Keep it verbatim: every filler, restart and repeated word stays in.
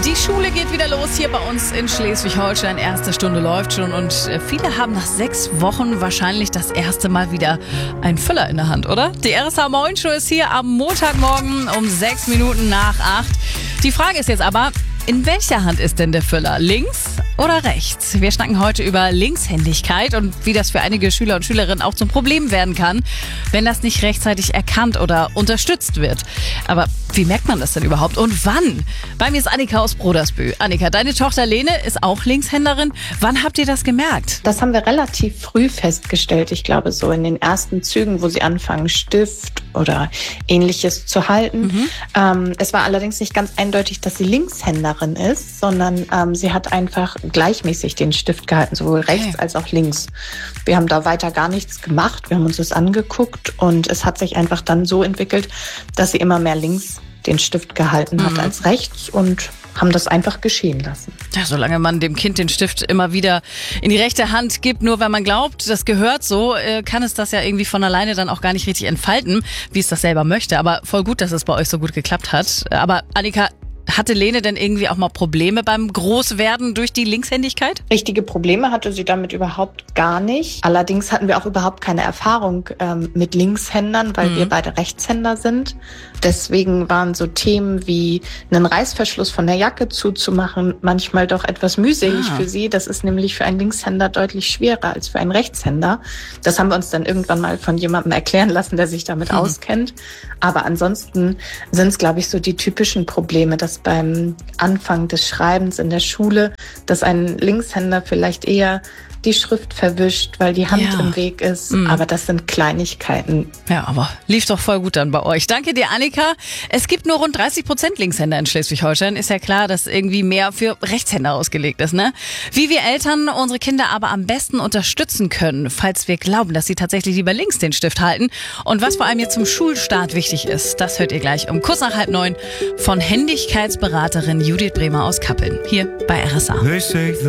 Die Schule geht wieder los hier bei uns in Schleswig-Holstein. Erste Stunde läuft schon und viele haben nach sechs Wochen wahrscheinlich das erste Mal wieder einen Füller in der Hand, oder? Die R S H-Morgenshow ist hier am Montagmorgen um sechs Minuten nach acht. Die Frage ist jetzt aber, in welcher Hand ist denn der Füller? Links oder rechts? Wir schnacken heute über Linkshändigkeit und wie das für einige Schüler und Schülerinnen auch zum Problem werden kann, wenn das nicht rechtzeitig erkannt oder unterstützt wird. Aber wie merkt man das denn überhaupt und wann? Bei mir ist Annika aus Brodersbühl. Annika, deine Tochter Lene ist auch Linkshänderin. Wann habt ihr das gemerkt? Das haben wir relativ früh festgestellt. Ich glaube, so in den ersten Zügen, wo sie anfangen, Stift oder Ähnliches zu halten. Mhm. Ähm, es war allerdings nicht ganz eindeutig, dass sie Linkshänderin ist, sondern ähm, sie hat einfach gleichmäßig den Stift gehalten, sowohl rechts okay. als auch links. Wir haben da weiter gar nichts gemacht. Wir haben uns das angeguckt und es hat sich einfach dann so entwickelt, dass sie immer mehr links den Stift gehalten hat mhm. als rechts und haben das einfach geschehen lassen. Ja, solange man dem Kind den Stift immer wieder in die rechte Hand gibt, nur weil man glaubt, das gehört so, kann es das ja irgendwie von alleine dann auch gar nicht richtig entfalten, wie es das selber möchte. Aber voll gut, dass es bei euch so gut geklappt hat. Aber Annika, hatte Lene denn irgendwie auch mal Probleme beim Großwerden durch die Linkshändigkeit? Richtige Probleme hatte sie damit überhaupt gar nicht. Allerdings hatten wir auch überhaupt keine Erfahrung ähm, mit Linkshändern, weil mhm. wir beide Rechtshänder sind. Deswegen waren so Themen wie einen Reißverschluss von der Jacke zuzumachen manchmal doch etwas mühselig ah. für sie. Das ist nämlich für einen Linkshänder deutlich schwerer als für einen Rechtshänder. Das haben wir uns dann irgendwann mal von jemandem erklären lassen, der sich damit mhm. auskennt. Aber ansonsten sind es, glaube ich, so die typischen Probleme, dass beim Anfang des Schreibens in der Schule, dass ein Linkshänder vielleicht eher die Schrift verwischt, weil die Hand ja. im Weg ist. Mhm. Aber das sind Kleinigkeiten. Ja, aber lief doch voll gut dann bei euch. Danke dir, Annika. Es gibt nur rund dreißig Prozent Linkshänder in Schleswig-Holstein. Ist ja klar, dass irgendwie mehr für Rechtshänder ausgelegt ist, ne? Wie wir Eltern unsere Kinder aber am besten unterstützen können, falls wir glauben, dass sie tatsächlich lieber links den Stift halten. Und was vor allem jetzt zum Schulstart wichtig ist, das hört ihr gleich um kurz nach halb neun von Händigkeitsberaterin Judith Bremer aus Kappeln. Hier bei R S A.